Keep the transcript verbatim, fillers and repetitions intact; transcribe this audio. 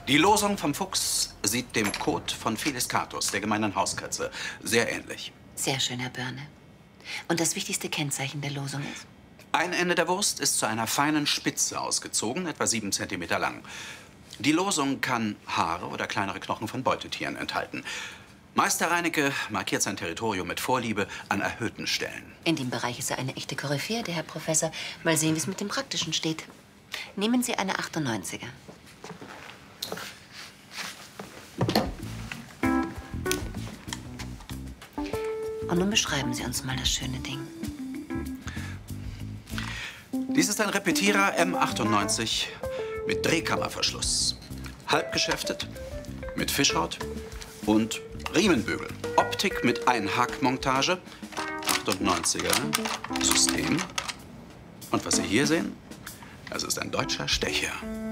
Die Losung vom Fuchs sieht dem Kot von Felis catus, der gemeinen Hauskatze, sehr ähnlich. Sehr schön, Herr Börne. Und das wichtigste Kennzeichen der Losung ist? Ein Ende der Wurst ist zu einer feinen Spitze ausgezogen, etwa sieben Zentimeter lang. Die Losung kann Haare oder kleinere Knochen von Beutetieren enthalten. Meister Reinecke markiert sein Territorium mit Vorliebe an erhöhten Stellen. In dem Bereich ist er eine echte Koryphäe, der Herr Professor. Mal sehen, wie es mit dem Praktischen steht. Nehmen Sie eine achtundneunziger. Und nun beschreiben Sie uns mal das schöne Ding. Dies ist ein Repetierer M achtundneunzig mit Drehkammerverschluss. Halbgeschäftet, mit Fischhaut und Riemenbügel. Optik mit Einhackmontage, achtundneunziger System. Und was Sie hier sehen, das ist ein deutscher Stecher.